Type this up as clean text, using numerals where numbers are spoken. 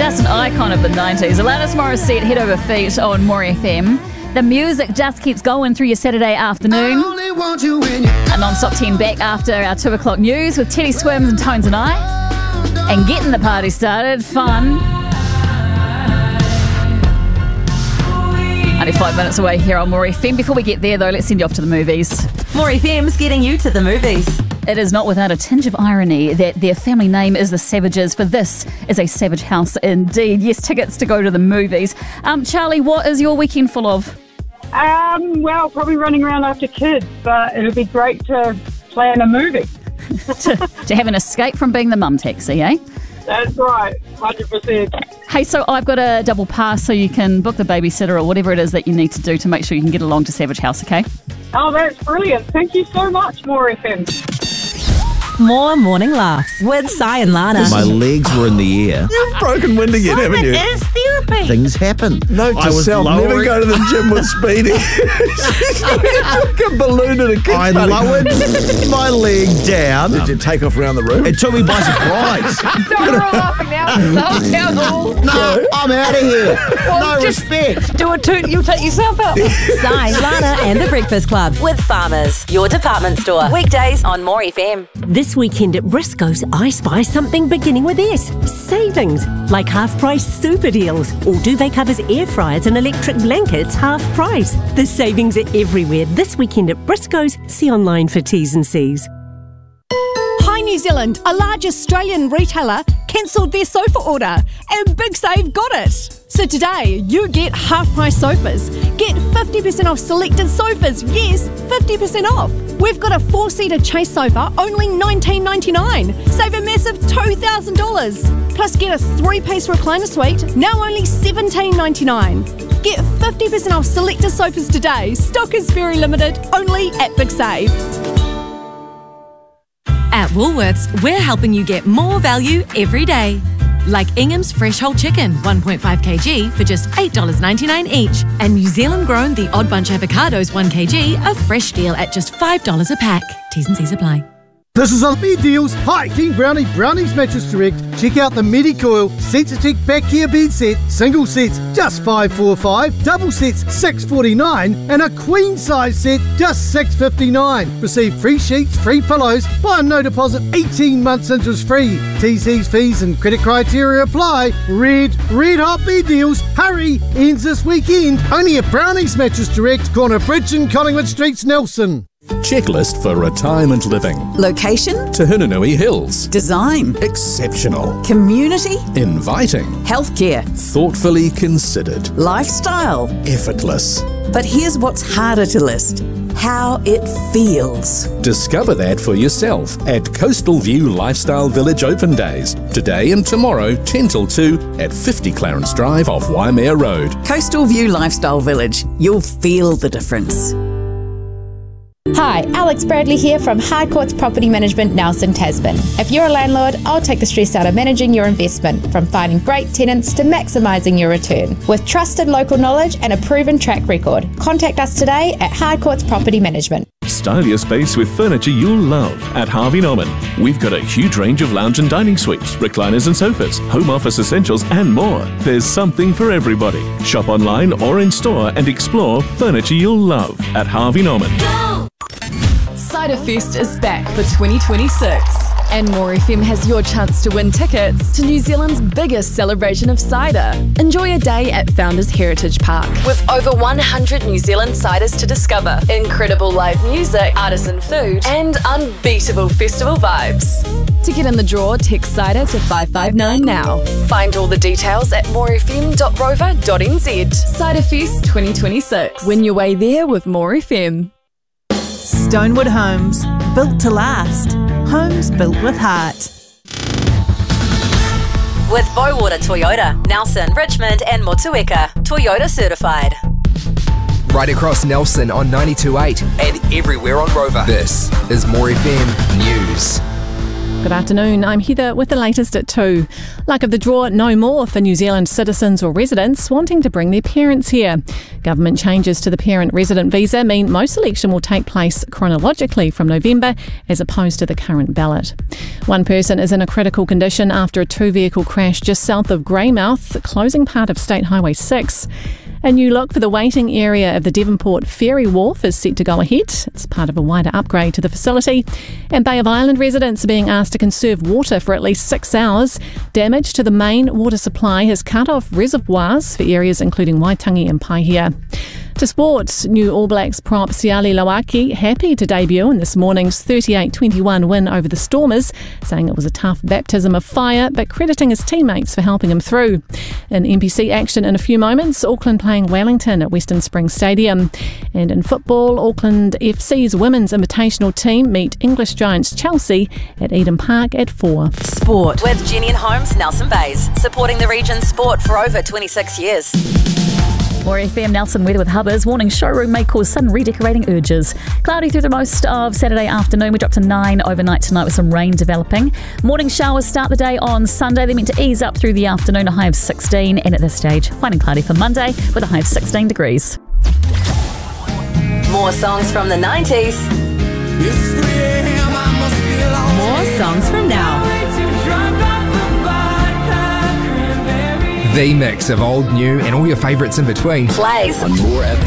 just an icon of the 90s. Alanis Morissette, Head Over Feet on More FM. The music just keeps going through your Saturday afternoon. A non-stop 10 back after our 2 o'clock news with Teddy Swims and Tones and I. And getting the party started. Fun. Only 5 minutes away here on More FM. Before we get there, though, let's send you off to the movies. More FM's getting you to the movies. It is not without a tinge of irony that their family name is the Savages, for this is a Savage house indeed. Yes, tickets to go to the movies. Charlie, what is your weekend full of? Well, probably running around after kids, but it'll be great to plan a movie. to have an escape from being the mum taxi, eh? That's right, 100%. Hey, so I've got a double pass so you can book the babysitter or whatever it is that you need to do to make sure you can get along to Savage House, okay? Oh, that's brilliant. Thank you so much, More FM. More morning laughs with Si and Lana. My legs were in the air. You've broken wind again, haven't you? It is therapy. Things happen. Note to self, never go to the gym with Speedy. Like a balloon at a kid's I party. lowered my leg down. Did you take off around the room? It took me by surprise. We're all laughing now. The whole town's all... No, I'm out of here. No respect. Do a toot, you'll take yourself out. Si, Lana and the Breakfast Club with Farmers, your department store. Weekdays on More FM. This weekend at Briscoe's, I spy something beginning with S. Savings, like half-price super deals. All duvet covers, air fryers and electric blankets, half price. The savings are everywhere this weekend at Briscoe's. See online for T's and C's. Hi New Zealand, a large Australian retailer cancelled their sofa order and Big Save got it. So today you get half-price sofas. Get 50% off selected sofas. Yes, 50% off. We've got a 4-seater Chase sofa, only $19.99. Save a massive $2,000. Plus get a 3-piece recliner suite, now only $17.99. Get 50% off selected sofas today. Stock is very limited, only at Big Save. At Woolworths, we're helping you get more value every day. Like Ingham's Fresh Whole Chicken, 1.5 kg for just $8.99 each. And New Zealand grown The Odd Bunch Avocados, 1 kg, a fresh deal at just $5 a pack. T's and C's apply. This is on Bed Deals. Hi, King Brownie, Brownie's Mattress Direct. Check out the Medicoil Sensitech Back Care Bed Set. Single sets, just $545. Double sets, $649. And a queen size set, just $659. Receive free sheets, free pillows. Buy no deposit, 18 months interest free. TC's fees and credit criteria apply. Red hot Bed Deals. Hurry, ends this weekend. Only at Brownie's Mattress Direct, corner Bridge and Collingwood Streets, Nelson. Checklist for retirement living. Location? Tahunanui Hills. Design? Exceptional. Community? Inviting. Healthcare? Thoughtfully considered. Lifestyle? Effortless. But here's what's harder to list. How it feels. Discover that for yourself at Coastal View Lifestyle Village Open Days. Today and tomorrow, 10 till 2 at 50 Clarence Drive off Waimea Road. Coastal View Lifestyle Village. You'll feel the difference. Hi, Alex Bradley here from Hardcourts Property Management, Nelson, Tasman. If you're a landlord, I'll take the stress out of managing your investment, from finding great tenants to maximising your return. With trusted local knowledge and a proven track record, contact us today at Hardcourts Property Management. Style your space with furniture you'll love at Harvey Norman. We've got a huge range of lounge and dining suites, recliners and sofas, home office essentials and more. There's something for everybody. Shop online or in store and explore furniture you'll love at Harvey Norman. Cider Fest is back for 2026. And More FM has your chance to win tickets to New Zealand's biggest celebration of cider. Enjoy a day at Founders Heritage Park with over 100 New Zealand ciders to discover, incredible live music, artisan food, and unbeatable festival vibes. To get in the draw, text cider to 559 now. Find all the details at morefm.rover.nz. Cider Fest 2026. Win your way there with More FM. Stonewood Homes, built to last. Homes built with heart. With Bowater Toyota, Nelson, Richmond and Motueka. Toyota certified. Right across Nelson on 92.8 and everywhere on Rover. This is More FM News. Good afternoon, I'm Heather with the latest at 2. Luck of the draw, no more for New Zealand citizens or residents wanting to bring their parents here. Government changes to the parent-resident visa mean most selection will take place chronologically from November as opposed to the current ballot. One person is in a critical condition after a two-vehicle crash just south of Greymouth, closing part of State Highway 6. A new look for the waiting area of the Devonport Ferry Wharf is set to go ahead. It's part of a wider upgrade to the facility. And Bay of Island residents are being asked to conserve water for at least 6 hours. Damage to the main water supply has cut off reservoirs for areas including Waitangi and Paihia. To sports, new All Blacks prop Siali Lauaki happy to debut in this morning's 38-21 win over the Stormers, saying it was a tough baptism of fire, but crediting his teammates for helping him through. In NPC action in a few moments, Auckland playing Wellington at Western Springs Stadium. And in football, Auckland FC's women's invitational team meet English giants Chelsea at Eden Park at 4. Sport with Jenny and Holmes, Nelson Bays, supporting the region's sport for over 26 years. More FM, Nelson weather with Hubbers. Warning, showroom may cause sudden redecorating urges. Cloudy through the most of Saturday afternoon. We drop to 9 overnight tonight with some rain developing. Morning showers start the day on Sunday. They're meant to ease up through the afternoon, a high of 16. And at this stage, finding cloudy for Monday with a high of 16 degrees. More songs from the 90s. More songs from now. The mix of old, new, and all your favourites in between. Plays. On More